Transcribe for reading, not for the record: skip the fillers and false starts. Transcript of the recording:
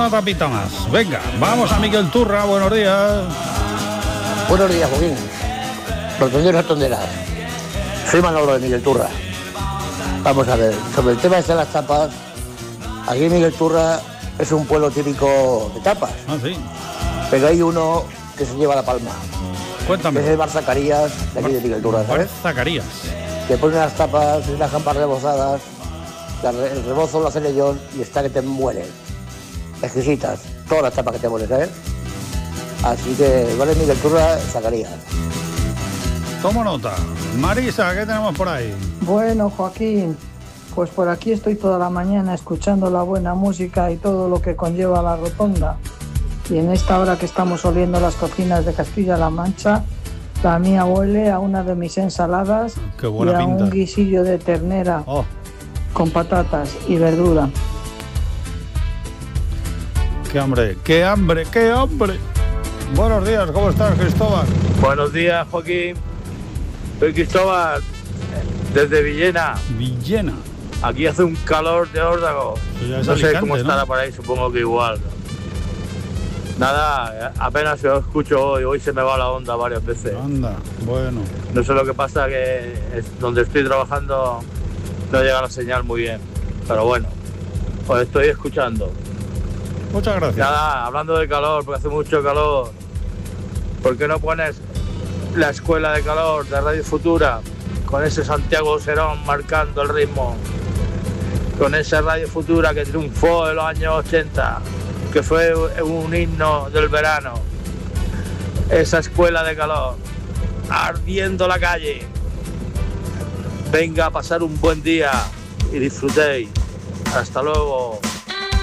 una tapita más. Venga, vamos a Miguel Turra, buenos días. Buenos días, Joaquín. Los tonderas. Soy Manolo de Miguel Turra. Vamos a ver, sobre el tema de las tapas, aquí Miguel Turra es un pueblo típico de tapas. Ah, sí. Pero hay uno que se lleva la palma. Cuéntame. Que es el Bar Zacarías, de aquí de Miguel Turra, ¿sabes? Bar Zacarías. Que pone las tapas, unas jampas rebozadas, el rebozo lo hace ellos y está que te muere. Exquisitas, todas las tapas que te mueren, ¿sabes? Así que, vale, Miguel Turra, Zacarías. Tomo nota. Marisa, ¿qué tenemos por ahí? Bueno, Joaquín, pues por aquí estoy toda la mañana escuchando la buena música y todo lo que conlleva la rotonda. Y en esta hora que estamos oliendo las cocinas de Castilla-La Mancha, la mía huele a una de mis ensaladas Qué buena y a pinta. un guisillo de ternera con patatas y verdura. ¡Qué hambre, qué hambre, qué hambre! Buenos días, ¿cómo estás, Cristóbal? Buenos días, Joaquín. Soy Cristóbal, desde Villena. Villena. Aquí hace un calor de órdago. Ya es No sé Alicante, cómo estará ¿no? por ahí, supongo que igual. Nada, apenas lo escucho hoy se me va la onda varias veces. Anda, bueno. No sé lo que pasa, que donde estoy trabajando no llega la señal muy bien. Pero bueno, os estoy escuchando. Muchas gracias. Nada, hablando de calor, porque hace mucho calor, ¿por qué no pones la escuela de calor de Radio Futura con ese Santiago Serón marcando el ritmo? Con esa Radio Futura que triunfó en los años 80, que fue un himno del verano. Esa escuela de calor, ardiendo la calle. Venga a pasar un buen día y disfrutéis. Hasta luego.